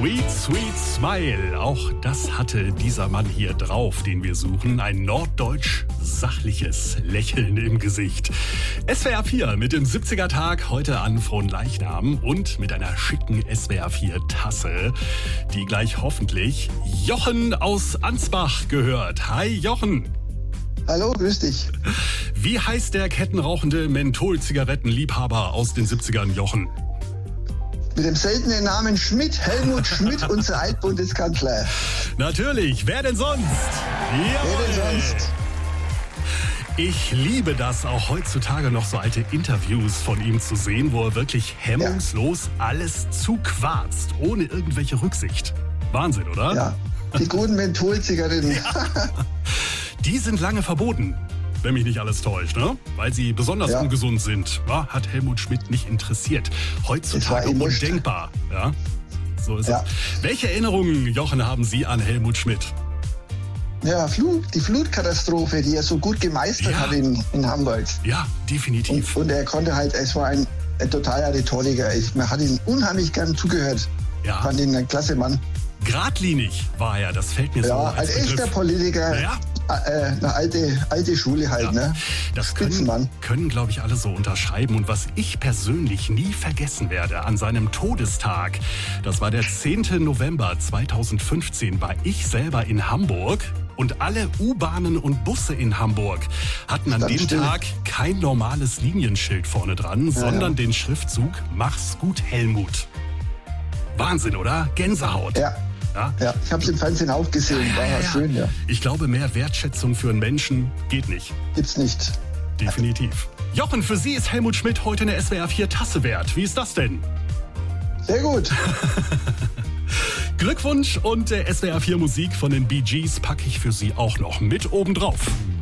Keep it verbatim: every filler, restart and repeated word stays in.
Sweet, sweet smile. Auch das hatte dieser Mann hier drauf, den wir suchen. Ein norddeutsch sachliches Lächeln im Gesicht. S W R vier mit dem siebziger-Tag heute an Fronleichnam und mit einer schicken S W R vier Tasse, die gleich hoffentlich Jochen aus Ansbach gehört. Hi Jochen. Hallo, grüß dich. Wie heißt der kettenrauchende Menthol-Zigarettenliebhaber aus den siebzigern, Jochen? Mit dem seltenen Namen Schmidt, Helmut Schmidt, unser Altbundeskanzler. Natürlich, wer denn sonst? Jawohl. Wer denn sonst? Ich liebe das, auch heutzutage noch so alte Interviews von ihm zu sehen, wo er wirklich hemmungslos ja. alles zuquarzt, ohne irgendwelche Rücksicht. Wahnsinn, oder? Ja, die guten Mentholzigaretten. Ja. Die sind lange verboten, wenn mich nicht alles täuscht, ne? Weil sie besonders ja. ungesund sind. Ja, hat Helmut Schmidt nicht interessiert. Heutzutage undenkbar. Ja, so ist ja. es. Welche Erinnerungen, Jochen, haben Sie an Helmut Schmidt? Ja, Flut, die Flutkatastrophe, die er so gut gemeistert ja. hat in, in Hamburg. Ja, definitiv. Und, und er konnte halt, es war ein, ein totaler Rhetoriker. Ich, man hat ihn unheimlich gern zugehört. Ja. Fand ihn ein klasse Mann. Geradlinig war er, das fällt mir ja, so als ein Begriff. echter Politiker. Ja. Äh, eine alte, alte Schule halt, ja. ne? Das können, können glaube ich, alle so unterschreiben. Und was ich persönlich nie vergessen werde, an seinem Todestag, das war der zehnten November zweitausendfünfzehn, war ich selber in Hamburg. Und alle U-Bahnen und Busse in Hamburg hatten an dem still. Tag kein normales Linienschild vorne dran, ja, sondern ja. den Schriftzug "Mach's gut, Helmut". Wahnsinn, oder? Gänsehaut. Ja. Ja, ja, ich habe es im Fernsehen auch gesehen, ja, war ja, ja. schön, ja. Ich glaube, mehr Wertschätzung für einen Menschen geht nicht. Gibt's nicht. Definitiv. Jochen, für Sie ist Helmut Schmidt heute eine S W R vier Tasse wert. Wie ist das denn? Sehr gut. Glückwunsch und äh, S W R vier Musik von den Bee Gees packe ich für Sie auch noch mit oben drauf.